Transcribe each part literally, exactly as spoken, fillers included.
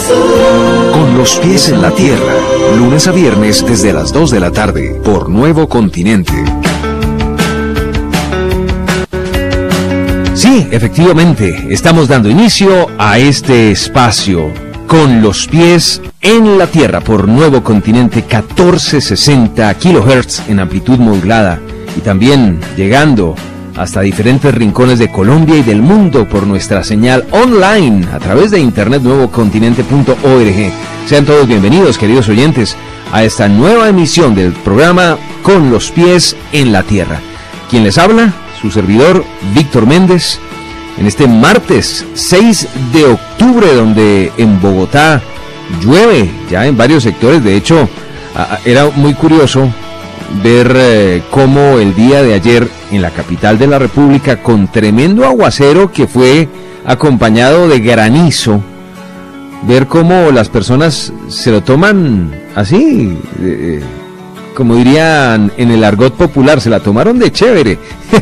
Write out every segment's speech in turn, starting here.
Con los pies en la tierra, lunes a viernes desde las dos de la tarde, por Nuevo Continente. Sí, efectivamente, estamos dando inicio a este espacio con los pies en la tierra por Nuevo Continente, catorce sesenta kilohertz en amplitud modulada y también llegando hasta diferentes rincones de Colombia y del mundo por nuestra señal online a través de internet nuevo continente punto org. Sean todos bienvenidos, queridos oyentes, a esta nueva emisión del programa Con los pies en la tierra. Quien les habla, su servidor Víctor Méndez, en este martes seis de octubre, donde en Bogotá llueve ya en varios sectores. De hecho, era muy curioso ver eh, cómo el día de ayer en la capital de la República, con tremendo aguacero que fue acompañado de granizo, ver cómo las personas se lo toman así, eh, como dirían en el argot popular, se la tomaron de chévere,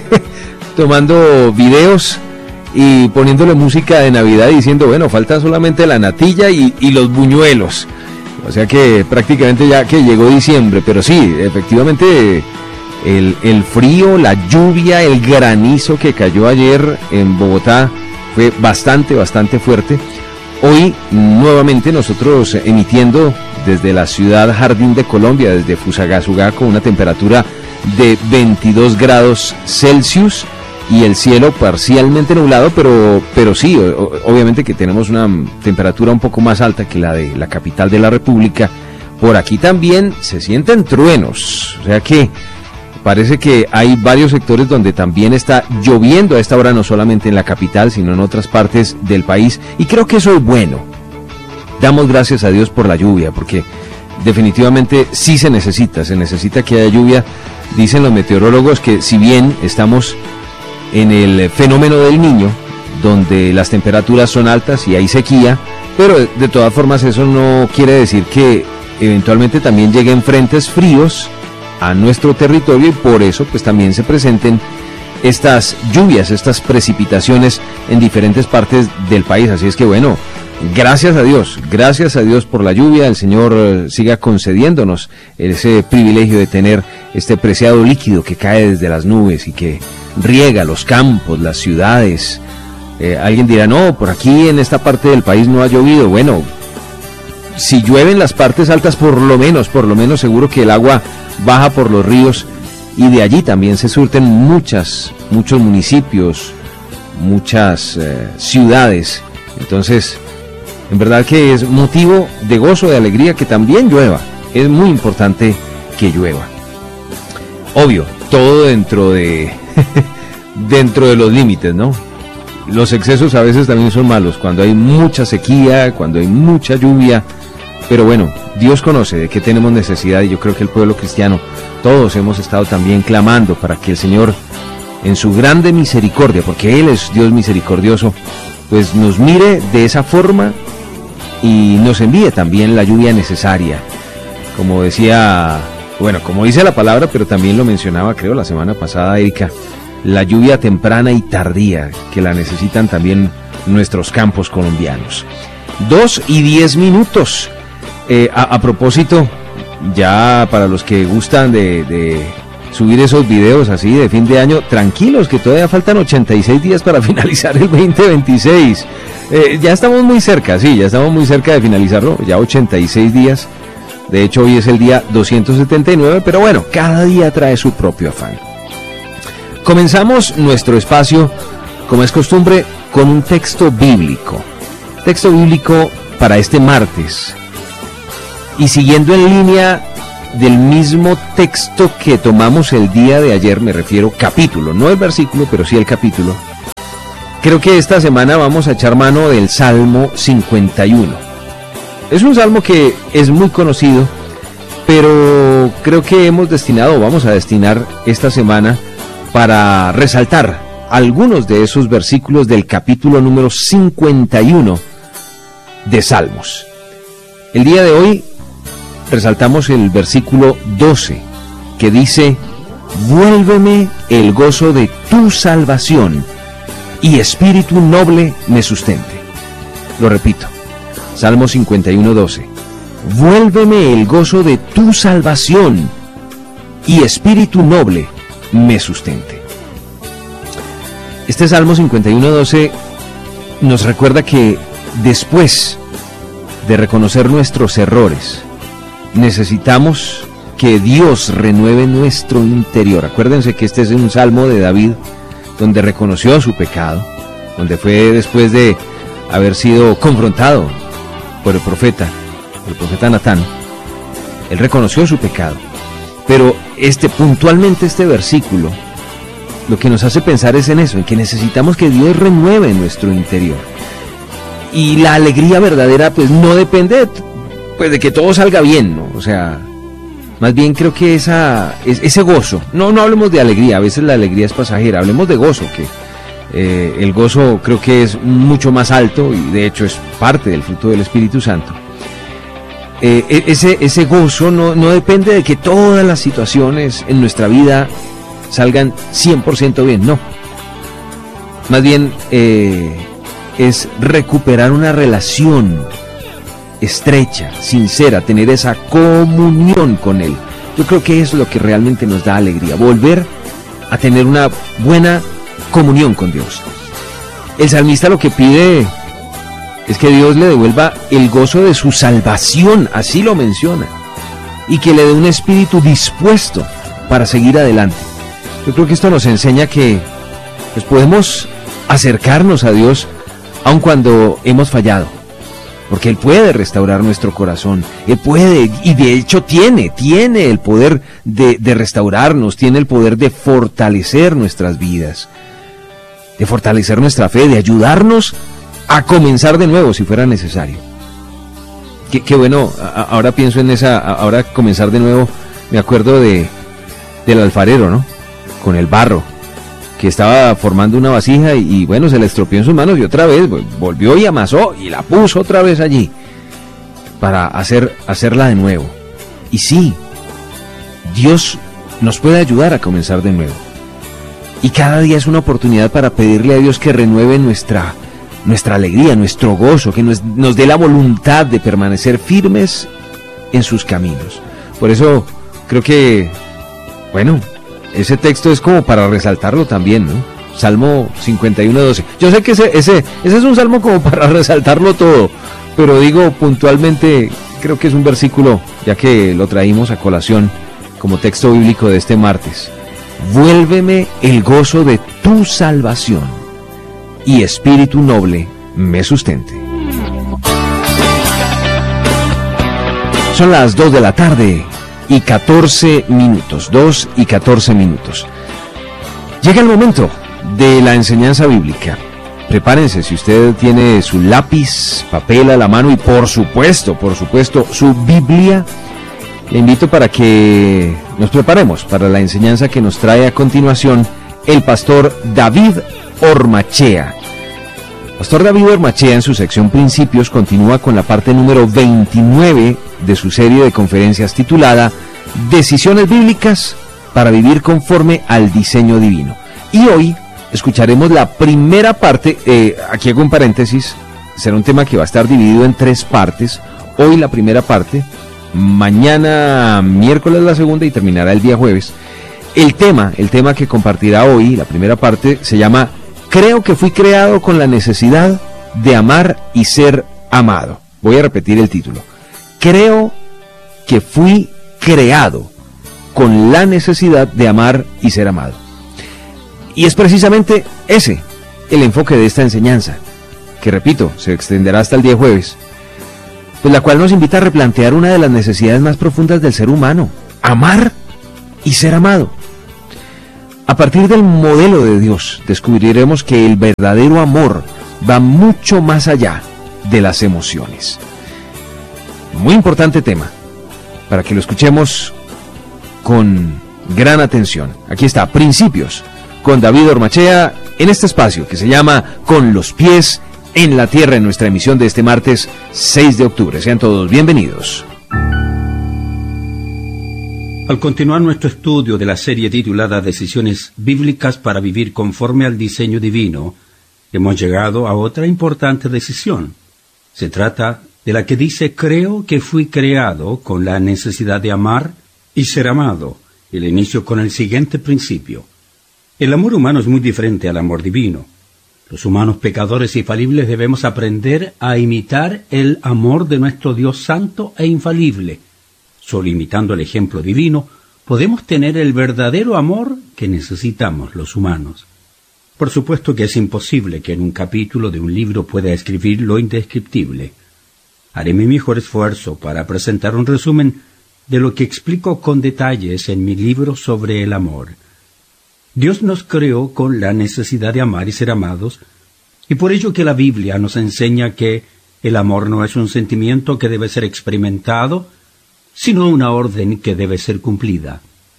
tomando videos y poniéndole música de Navidad y diciendo, bueno, falta solamente la natilla y, y los buñuelos. O sea que prácticamente ya que llegó diciembre, pero sí, efectivamente el, el frío, la lluvia, el granizo que cayó ayer en Bogotá fue bastante, bastante fuerte. Hoy nuevamente nosotros emitiendo desde la ciudad Jardín de Colombia, desde Fusagasugá, con una temperatura de veintidós grados Celsius y el cielo parcialmente nublado, pero, pero sí, o, obviamente que tenemos una temperatura un poco más alta que la de la capital de la República. Por aquí también se sienten truenos, o sea que parece que hay varios sectores donde también está lloviendo a esta hora, no solamente en la capital, sino en otras partes del país, y creo que eso es bueno. Damos gracias a Dios por la lluvia, porque definitivamente sí se necesita, se necesita que haya lluvia. Dicen los meteorólogos que si bien estamos en el fenómeno del Niño, donde las temperaturas son altas y hay sequía, pero de todas formas eso no quiere decir que eventualmente también lleguen frentes fríos a nuestro territorio, y por eso pues también se presenten estas lluvias, estas precipitaciones en diferentes partes del país. Así es que bueno, gracias a Dios, gracias a Dios por la lluvia. El Señor eh, siga concediéndonos ese privilegio de tener este preciado líquido que cae desde las nubes y que riega los campos, las ciudades. Eh, alguien dirá, no, por aquí en esta parte del país no ha llovido. Bueno, si llueve en las partes altas, por lo menos, por lo menos seguro que el agua baja por los ríos, y de allí también se surten muchas, muchos municipios, muchas eh, ciudades. Entonces, en verdad que es motivo de gozo, de alegría que también llueva. Es muy importante que llueva. Obvio, todo dentro de dentro de los límites, ¿no? Los excesos a veces también son malos, cuando hay mucha sequía, cuando hay mucha lluvia. Pero bueno, Dios conoce de qué tenemos necesidad, y yo creo que el pueblo cristiano, todos hemos estado también clamando para que el Señor, en su grande misericordia, porque Él es Dios misericordioso, pues nos mire de esa forma y nos envíe también la lluvia necesaria. Como decía, bueno, como dice la palabra, pero también lo mencionaba, creo, la semana pasada, Erika, la lluvia temprana y tardía, que la necesitan también nuestros campos colombianos. Dos y diez minutos. Eh, a, a propósito, ya para los que gustan de, de subir esos videos así de fin de año, tranquilos que todavía faltan ochenta y seis días para finalizar el veinte veintiséis. Eh, ya estamos muy cerca, sí, ya estamos muy cerca de finalizarlo, ya ochenta y seis días. De hecho, hoy es el día doscientos setenta y nueve, pero bueno, cada día trae su propio afán. Comenzamos nuestro espacio, como es costumbre, con un texto bíblico. Texto bíblico para este martes. Y siguiendo en línea del mismo texto que tomamos el día de ayer, me refiero capítulo, no el versículo, pero sí el capítulo. Creo que esta semana vamos a echar mano del Salmo cincuenta y uno. Es un salmo que es muy conocido, pero creo que hemos destinado, vamos a destinar esta semana para resaltar algunos de esos versículos del capítulo número cincuenta y uno de Salmos. El día de hoy resaltamos el versículo doce, que dice: vuélveme el gozo de tu salvación, y espíritu noble me sustente. Lo repito: Salmo cincuenta y uno, doce. Vuélveme el gozo de tu salvación, y espíritu noble me sustente. Este Salmo cincuenta y uno, doce nos recuerda que después de reconocer nuestros errores, necesitamos que Dios renueve nuestro interior. Acuérdense que este es un salmo de David, donde reconoció su pecado, donde fue después de haber sido confrontado por el profeta, el profeta Natán. Él reconoció su pecado, pero este puntualmente este versículo lo que nos hace pensar es en eso, en que necesitamos que Dios renueve nuestro interior. Y la alegría verdadera pues no depende pues de que todo salga bien, ¿no? O sea, más bien creo que esa, ese gozo, no, no hablemos de alegría, a veces la alegría es pasajera, hablemos de gozo, que eh, el gozo creo que es mucho más alto y de hecho es parte del fruto del Espíritu Santo. Eh, ese, ese gozo no, no depende de que todas las situaciones en nuestra vida salgan cien por ciento bien, no. Más bien eh, es recuperar una relación estrecha, sincera, tener esa comunión con Él. Yo creo que eso es lo que realmente nos da alegría, volver a tener una buena comunión con Dios. El salmista lo que pide es que Dios le devuelva el gozo de su salvación, así lo menciona, y que le dé un espíritu dispuesto para seguir adelante. Yo creo que esto nos enseña que pues, podemos acercarnos a Dios aun cuando hemos fallado, porque Él puede restaurar nuestro corazón, Él puede, y de hecho tiene, tiene el poder de, de restaurarnos, tiene el poder de fortalecer nuestras vidas, de fortalecer nuestra fe, de ayudarnos a comenzar de nuevo si fuera necesario. Qué, qué bueno, a, ahora pienso en esa, a, ahora comenzar de nuevo, me acuerdo de del alfarero, ¿no? Con el barro, que estaba formando una vasija y, y bueno, se le estropeó en sus manos y otra vez pues, volvió y amasó y la puso otra vez allí para hacer, hacerla de nuevo. Y sí, Dios nos puede ayudar a comenzar de nuevo. Y cada día es una oportunidad para pedirle a Dios que renueve nuestra, nuestra alegría, nuestro gozo, que nos, nos dé la voluntad de permanecer firmes en sus caminos. Por eso creo que, bueno, ese texto es como para resaltarlo también, ¿no? Salmo cincuenta y uno, doce. Yo sé que ese, ese, ese es un salmo como para resaltarlo todo, pero digo puntualmente, creo que es un versículo, ya que lo traímos a colación como texto bíblico de este martes. Vuélveme el gozo de tu salvación, y espíritu noble me sustente. Son las dos de la tarde y catorce minutos, dos y catorce minutos. Llega el momento de la enseñanza bíblica. Prepárense, si usted tiene su lápiz, papel a la mano y por supuesto, por supuesto, su Biblia, le invito para que nos preparemos para la enseñanza que nos trae a continuación el pastor David Ormachea. Pastor David Ormachea, en su sección Principios, continúa con la parte número veintinueve de su serie de conferencias titulada Decisiones Bíblicas para vivir conforme al diseño divino. Y hoy escucharemos la primera parte, eh, aquí hago un paréntesis, será un tema que va a estar dividido en tres partes. Hoy la primera parte, mañana miércoles la segunda y terminará el día jueves. El tema, el tema que compartirá hoy, la primera parte, se llama Creo que fui creado con la necesidad de amar y ser amado. Voy a repetir el título. Creo que fui creado con la necesidad de amar y ser amado. Y es precisamente ese el enfoque de esta enseñanza, que repito, se extenderá hasta el día jueves, pues la cual nos invita a replantear una de las necesidades más profundas del ser humano: amar y ser amado. A partir del modelo de Dios, descubriremos que el verdadero amor va mucho más allá de las emociones. Muy importante tema, para que lo escuchemos con gran atención. Aquí está, Principios, con David Ormachea, en este espacio que se llama Con los pies en la tierra, en nuestra emisión de este martes seis de octubre. Sean todos bienvenidos. Al continuar nuestro estudio de la serie titulada Decisiones Bíblicas para vivir conforme al diseño divino, hemos llegado a otra importante decisión. Se trata de la que dice: creo que fui creado con la necesidad de amar y ser amado, y le inicio con el siguiente principio. El amor humano es muy diferente al amor divino. Los humanos pecadores y falibles debemos aprender a imitar el amor de nuestro Dios santo e infalible. Solo imitando el ejemplo divino, podemos tener el verdadero amor que necesitamos los humanos. Por supuesto que es imposible que en un capítulo de un libro pueda escribir lo indescriptible. Haré mi mejor esfuerzo para presentar un resumen de lo que explico con detalles en mi libro sobre el amor. Dios nos creó con la necesidad de amar y ser amados, y por ello que la Biblia nos enseña que el amor no es un sentimiento que debe ser experimentado, sino una orden que debe ser cumplida.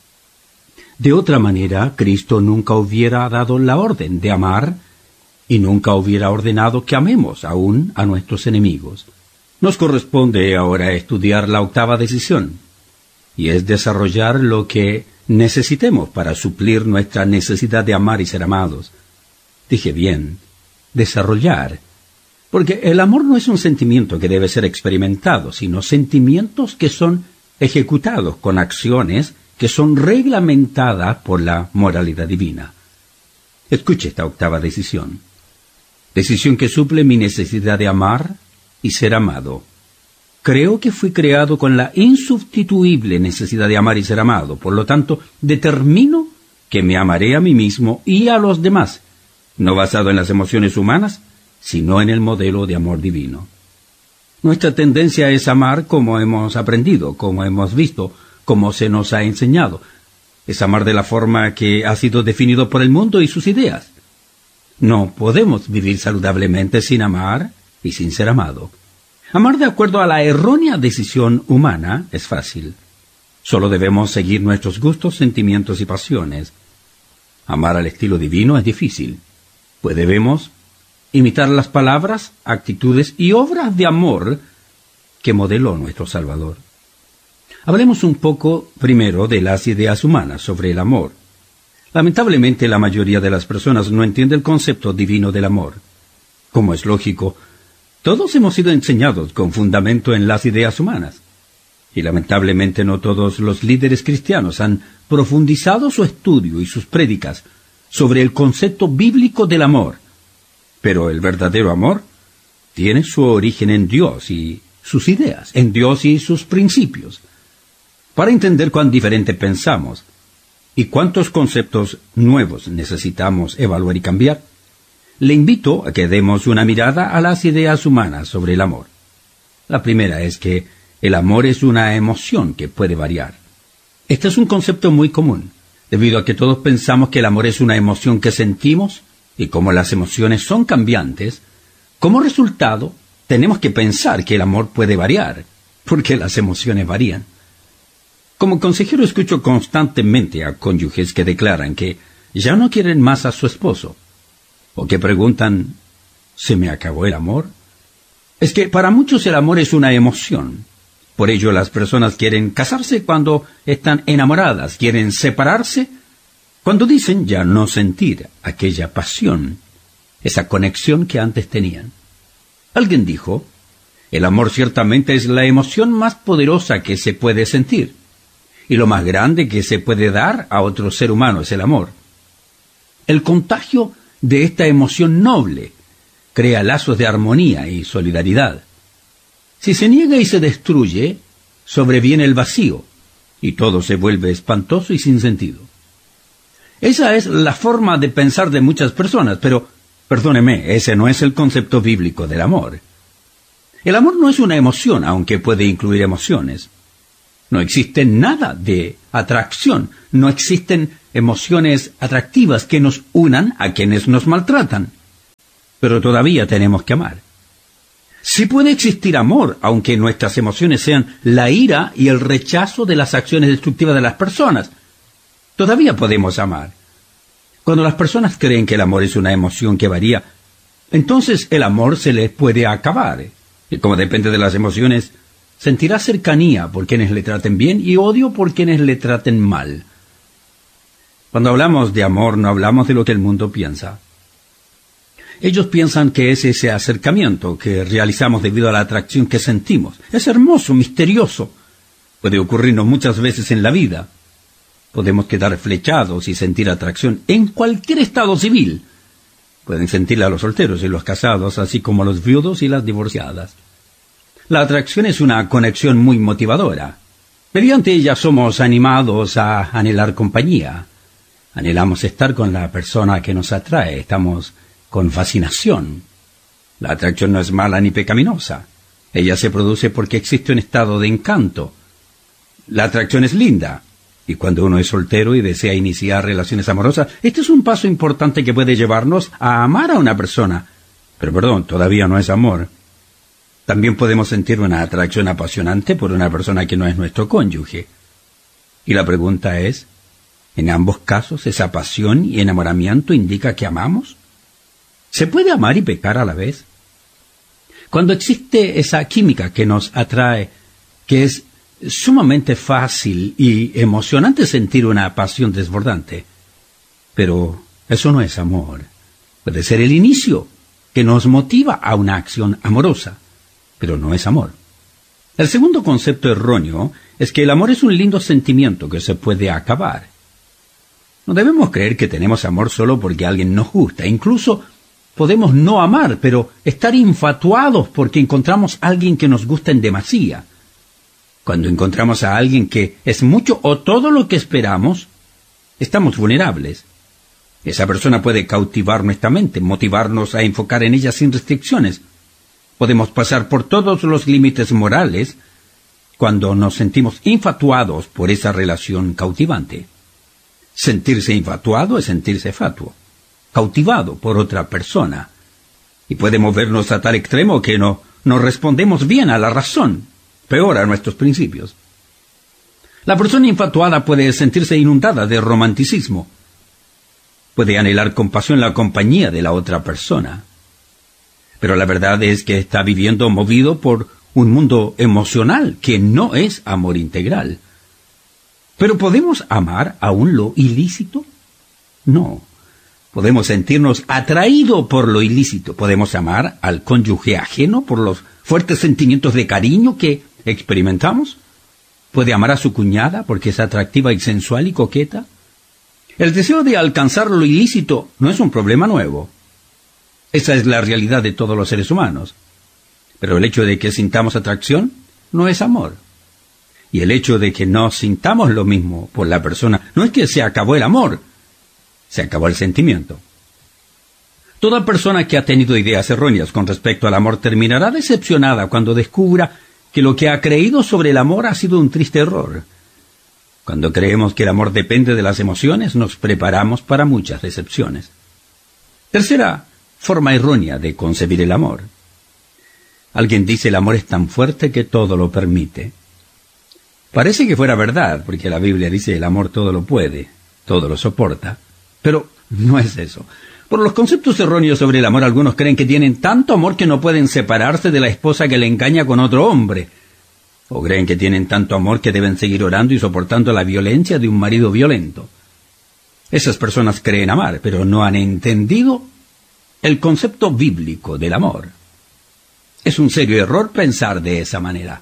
De otra manera, Cristo nunca hubiera dado la orden de amar, y nunca hubiera ordenado que amemos aún a nuestros enemigos. Nos corresponde ahora estudiar la octava decisión, y es desarrollar lo que necesitemos para suplir nuestra necesidad de amar y ser amados. Dije bien, desarrollar, porque el amor no es un sentimiento que debe ser experimentado, sino sentimientos que son ejecutados con acciones que son reglamentadas por la moralidad divina. Escuche esta octava decisión. Decisión que suple mi necesidad de amar y ser amado. Creo que fui creado con la insustituible necesidad de amar y ser amado. Por lo tanto, determino que me amaré a mí mismo y a los demás, no basado en las emociones humanas, sino en el modelo de amor divino. Nuestra tendencia es amar como hemos aprendido, como hemos visto, como se nos ha enseñado. Es amar de la forma que ha sido definido por el mundo y sus ideas. No podemos vivir saludablemente sin amar y sin ser amado. Amar de acuerdo a la errónea decisión humana es fácil. Solo debemos seguir nuestros gustos, sentimientos y pasiones. Amar al estilo divino es difícil, pues debemos imitar las palabras, actitudes y obras de amor que modeló nuestro Salvador. Hablemos un poco primero de las ideas humanas sobre el amor. Lamentablemente, la mayoría de las personas no entiende el concepto divino del amor. Como es lógico, todos hemos sido enseñados con fundamento en las ideas humanas. Y lamentablemente no todos los líderes cristianos han profundizado su estudio y sus prédicas sobre el concepto bíblico del amor. Pero el verdadero amor tiene su origen en Dios y sus ideas, en Dios y sus principios. Para entender cuán diferente pensamos y cuántos conceptos nuevos necesitamos evaluar y cambiar, le invito a que demos una mirada a las ideas humanas sobre el amor. La primera es que el amor es una emoción que puede variar. Este es un concepto muy común, debido a que todos pensamos que el amor es una emoción que sentimos, y como las emociones son cambiantes, como resultado, tenemos que pensar que el amor puede variar, porque las emociones varían. Como consejero escucho constantemente a cónyuges que declaran que ya no quieren más a su esposo, o que preguntan, ¿se me acabó el amor? Es que para muchos el amor es una emoción. Por ello las personas quieren casarse cuando están enamoradas, quieren separarse cuando dicen ya no sentir aquella pasión, esa conexión que antes tenían. Alguien dijo, el amor ciertamente es la emoción más poderosa que se puede sentir, y lo más grande que se puede dar a otro ser humano es el amor. El contagio de esta emoción noble crea lazos de armonía y solidaridad. Si se niega y se destruye, sobreviene el vacío, y todo se vuelve espantoso y sin sentido. Esa es la forma de pensar de muchas personas, pero, perdóneme, ese no es el concepto bíblico del amor. El amor no es una emoción, aunque puede incluir emociones. No existe nada de atracción, no existen emociones atractivas que nos unan a quienes nos maltratan. Pero todavía tenemos que amar. Sí puede existir amor, aunque nuestras emociones sean la ira y el rechazo de las acciones destructivas de las personas. Todavía podemos amar. Cuando las personas creen que el amor es una emoción que varía, entonces el amor se les puede acabar. Y como depende de las emociones, sentirá cercanía por quienes le traten bien y odio por quienes le traten mal. Cuando hablamos de amor, no hablamos de lo que el mundo piensa. Ellos piensan que es ese acercamiento que realizamos debido a la atracción que sentimos. Es hermoso, misterioso. Puede ocurrirnos muchas veces en la vida. Podemos quedar flechados y sentir atracción en cualquier estado civil. Pueden sentirla los solteros y los casados, así como los viudos y las divorciadas. La atracción es una conexión muy motivadora. Mediante ella somos animados a anhelar compañía. Anhelamos estar con la persona que nos atrae. Estamos con fascinación. La atracción no es mala ni pecaminosa. Ella se produce porque existe un estado de encanto. La atracción es linda. Y cuando uno es soltero y desea iniciar relaciones amorosas, este es un paso importante que puede llevarnos a amar a una persona. Pero perdón, todavía no es amor. También podemos sentir una atracción apasionante por una persona que no es nuestro cónyuge. Y la pregunta es, ¿en ambos casos esa pasión y enamoramiento indica que amamos? ¿Se puede amar y pecar a la vez? Cuando existe esa química que nos atrae, que es sumamente fácil y emocionante sentir una pasión desbordante. Pero eso no es amor. Puede ser el inicio que nos motiva a una acción amorosa, pero no es amor. El segundo concepto erróneo es que el amor es un lindo sentimiento que se puede acabar. No debemos creer que tenemos amor solo porque alguien nos gusta. Incluso podemos no amar, pero estar infatuados porque encontramos a alguien que nos gusta en demasía. Cuando encontramos a alguien que es mucho o todo lo que esperamos, estamos vulnerables. Esa persona puede cautivar nuestra mente, motivarnos a enfocar en ella sin restricciones. Podemos pasar por todos los límites morales cuando nos sentimos infatuados por esa relación cautivante. Sentirse infatuado es sentirse fatuo, cautivado por otra persona. Y puede movernos a tal extremo que no, no respondemos bien a la razón. Peor a nuestros principios. La persona infatuada puede sentirse inundada de romanticismo. Puede anhelar con pasión la compañía de la otra persona. Pero la verdad es que está viviendo movido por un mundo emocional que no es amor integral. ¿Pero podemos amar aún lo ilícito? No. Podemos sentirnos atraídos por lo ilícito. Podemos amar al cónyuge ajeno por los fuertes sentimientos de cariño que experimentamos. ¿Puede amar a su cuñada porque es atractiva y sensual y coqueta? El deseo de alcanzar lo ilícito no es un problema nuevo. Esa es la realidad de todos los seres humanos. Pero el hecho de que sintamos atracción no es amor. Y el hecho de que no sintamos lo mismo por la persona no es que se acabó el amor, se acabó el sentimiento. Toda persona que ha tenido ideas erróneas con respecto al amor terminará decepcionada cuando descubra que lo que ha creído sobre el amor ha sido un triste error. Cuando creemos que el amor depende de las emociones, nos preparamos para muchas decepciones. Tercera forma errónea de concebir el amor. Alguien dice el amor es tan fuerte que todo lo permite. Parece que fuera verdad, porque la Biblia dice el amor todo lo puede, todo lo soporta. Pero no es eso. Por los conceptos erróneos sobre el amor, algunos creen que tienen tanto amor que no pueden separarse de la esposa que le engaña con otro hombre. O creen que tienen tanto amor que deben seguir orando y soportando la violencia de un marido violento. Esas personas creen amar, pero no han entendido el concepto bíblico del amor. Es un serio error pensar de esa manera.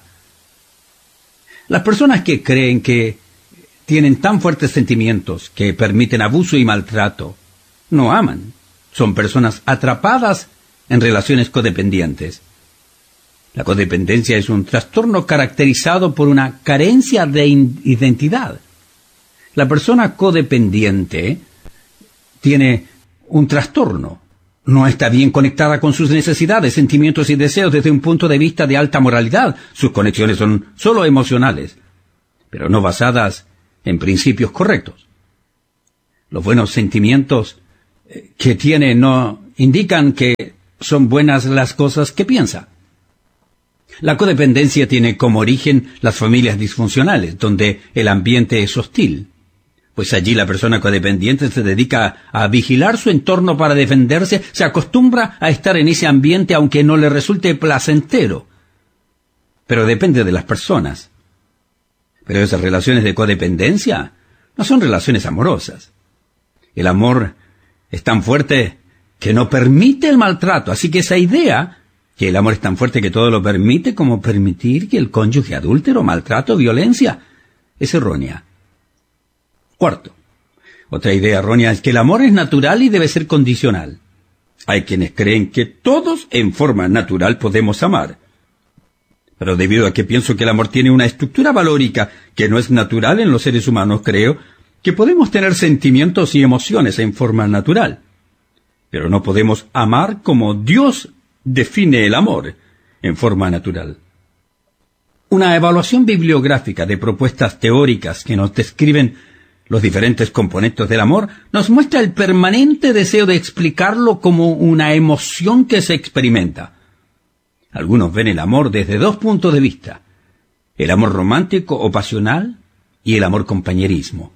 Las personas que creen que tienen tan fuertes sentimientos que permiten abuso y maltrato, no aman. Son personas atrapadas en relaciones codependientes. La codependencia es un trastorno caracterizado por una carencia de identidad. La persona codependiente tiene un trastorno. No está bien conectada con sus necesidades, sentimientos y deseos desde un punto de vista de alta moralidad. Sus conexiones son solo emocionales, pero no basadas en principios correctos. Los buenos sentimientos que tiene no indican que son buenas las cosas que piensa. La codependencia tiene como origen las familias disfuncionales, donde el ambiente es hostil. Pues allí la persona codependiente se dedica a vigilar su entorno para defenderse, se acostumbra a estar en ese ambiente aunque no le resulte placentero. Pero depende de las personas. Pero esas relaciones de codependencia no son relaciones amorosas. El amor es tan fuerte que no permite el maltrato. Así que esa idea, que el amor es tan fuerte que todo lo permite, como permitir que el cónyuge adúltero, maltrato, violencia, es errónea. Cuarto, otra idea errónea es que el amor es natural y debe ser condicional. Hay quienes creen que todos en forma natural podemos amar. Pero debido a que pienso que el amor tiene una estructura valórica que no es natural en los seres humanos, creo que podemos tener sentimientos y emociones en forma natural. Pero no podemos amar como Dios define el amor, en forma natural. Una evaluación bibliográfica de propuestas teóricas que nos describen los diferentes componentes del amor nos muestra el permanente deseo de explicarlo como una emoción que se experimenta. Algunos ven el amor desde dos puntos de vista: el amor romántico o pasional y el amor compañerismo.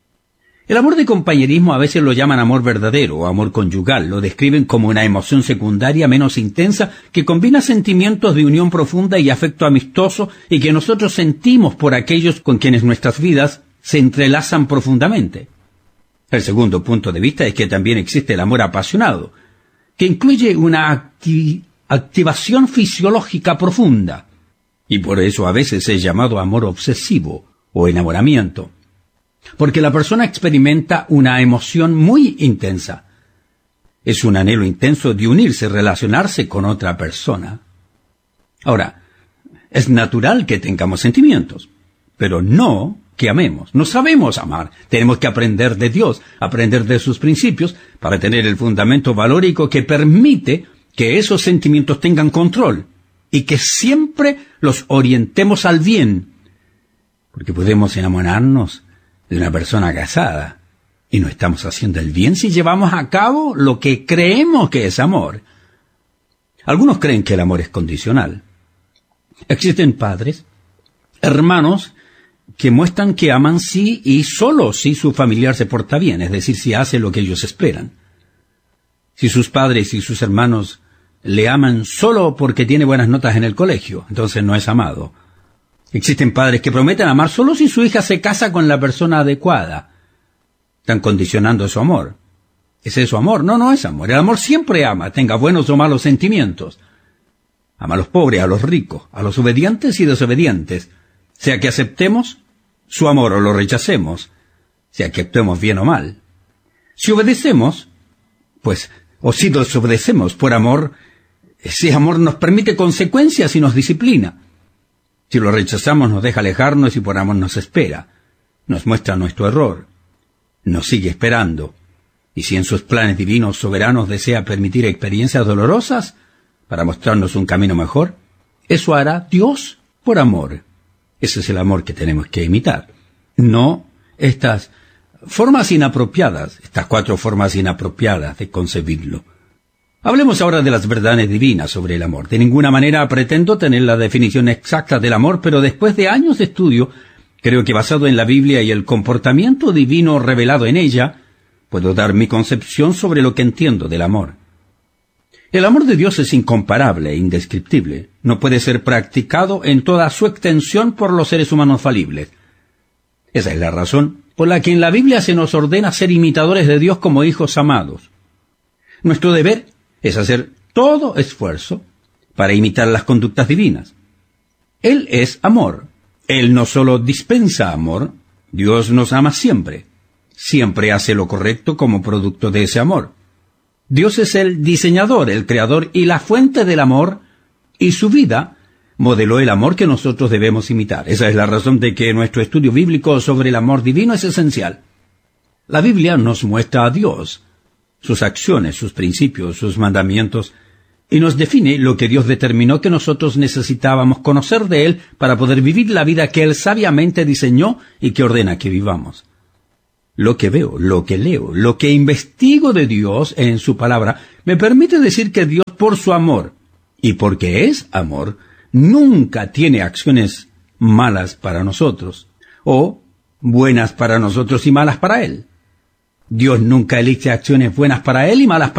El amor de compañerismo a veces lo llaman amor verdadero o amor conyugal. Lo describen como una emoción secundaria menos intensa que combina sentimientos de unión profunda y afecto amistoso y que nosotros sentimos por aquellos con quienes nuestras vidas se entrelazan profundamente. El segundo punto de vista es que también existe el amor apasionado, que incluye una acti- activación fisiológica profunda, y por eso a veces es llamado amor obsesivo o enamoramiento, porque la persona experimenta una emoción muy intensa. Es un anhelo intenso de unirse, relacionarse con otra persona. Ahora, es natural que tengamos sentimientos, pero no que amemos. No sabemos amar. Tenemos que aprender de Dios, aprender de sus principios, para tener el fundamento valórico que permite que esos sentimientos tengan control y que siempre los orientemos al bien. Porque podemos enamorarnos de una persona casada y no estamos haciendo el bien si llevamos a cabo lo que creemos que es amor. Algunos creen que el amor es condicional. Existen padres, hermanos, que muestran que aman sí y solo si su familiar se porta bien, es decir, si hace lo que ellos esperan. Si sus padres y sus hermanos le aman solo porque tiene buenas notas en el colegio, entonces no es amado. Existen padres que prometen amar solo si su hija se casa con la persona adecuada. Están condicionando su amor. ¿Es eso amor? No, no es amor. El amor siempre ama, tenga buenos o malos sentimientos. Ama a los pobres, a los ricos, a los obedientes y desobedientes, sea que aceptemos su amor o lo rechacemos, sea que actuemos bien o mal. Si obedecemos, pues, o si desobedecemos por amor, ese amor nos permite consecuencias y nos disciplina. Si lo rechazamos, nos deja alejarnos y por amor nos espera. Nos muestra nuestro error. Nos sigue esperando. Y si en sus planes divinos soberanos desea permitir experiencias dolorosas para mostrarnos un camino mejor, eso hará Dios por amor. Ese es el amor que tenemos que imitar. No estas formas inapropiadas, estas cuatro formas inapropiadas de concebirlo. Hablemos ahora de las verdades divinas sobre el amor. De ninguna manera pretendo tener la definición exacta del amor, pero después de años de estudio, creo que basado en la Biblia y el comportamiento divino revelado en ella, puedo dar mi concepción sobre lo que entiendo del amor. El amor de Dios es incomparable e indescriptible. No puede ser practicado en toda su extensión por los seres humanos falibles. Esa es la razón por la que en la Biblia se nos ordena ser imitadores de Dios como hijos amados. Nuestro deber es hacer todo esfuerzo para imitar las conductas divinas. Él es amor. Él no solo dispensa amor, Dios nos ama siempre. Siempre hace lo correcto como producto de ese amor. Dios es el diseñador, el creador y la fuente del amor, y su vida modeló el amor que nosotros debemos imitar. Esa es la razón de que nuestro estudio bíblico sobre el amor divino es esencial. La Biblia nos muestra a Dios, sus acciones, sus principios, sus mandamientos, y nos define lo que Dios determinó que nosotros necesitábamos conocer de Él para poder vivir la vida que Él sabiamente diseñó y que ordena que vivamos. Lo que veo, lo que leo, lo que investigo de Dios en su palabra, me permite decir que Dios, por su amor, y porque es amor, nunca tiene acciones malas para nosotros, o buenas para nosotros y malas para Él. Dios nunca elige acciones buenas para Él y malas para